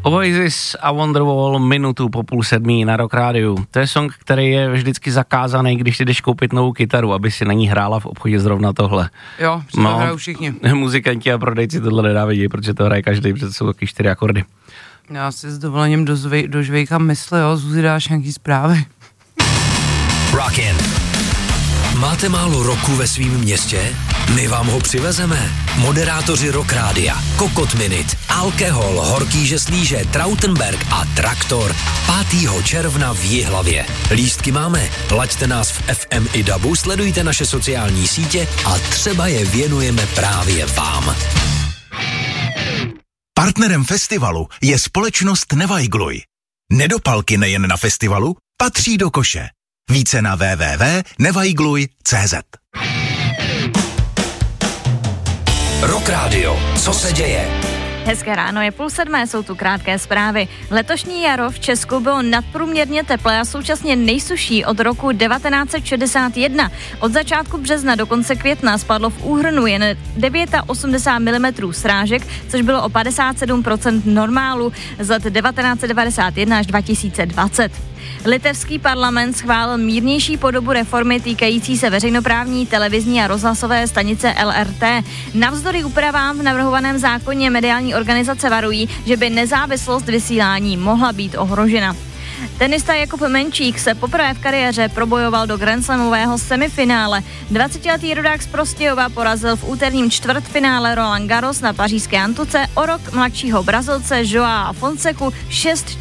Oasis a Wonderwall minutu po 6:30 na Rock Rádiu. To je song, který je vždycky zakázaný, když si jdeš koupit novou kytaru, aby si na ní hrála v obchodě zrovna tohle. Jo, to hrajou všichni. Muzikanti a prodejci tohle nedávidí, protože to hraje každý, protože jsou taky 4 akordy. Já si s dovolením do žvejka mysli, jo, Zuzi, dáš nějaký zprávy. Rockin'. Máte málo roku ve svým městě? My vám ho přivezeme. Moderátoři Rock Rádia, Kokot Minute, Alkohol, Horký žeslíže, Trautenberg a Traktor 5. června v Jihlavě. Lístky máme, laďte nás v FM i DABu, sledujte naše sociální sítě a třeba je věnujeme právě vám. Partnerem festivalu je společnost Nevajgluj. Nedopalky nejen na festivalu, patří do koše. Více na www.nevajgluj.cz. Rock Radio, co se děje? Hezké ráno, je 6:30, jsou tu krátké zprávy. Letošní jaro v Česku bylo nadprůměrně teplé a současně nejsušší od roku 1961. Od začátku března do konce května spadlo v úhrnu jen 89 mm srážek, což bylo o 57% normálu z let 1991 až 2020. Litevský parlament schválil mírnější podobu reformy týkající se veřejnoprávní televizní a rozhlasové stanice LRT. Navzdory úpravám v navrhovaném zákoně mediální organizace varují, že by nezávislost vysílání mohla být ohrožena. Tenista Jakub Menčík se poprvé v kariéře probojoval do grandslamového semifinále. 20letý rodák z Prostějova porazil v úterním čtvrtfinále Roland Garros na pařížské antuce o rok mladšího Brazilce Joao Fonseku 6-4.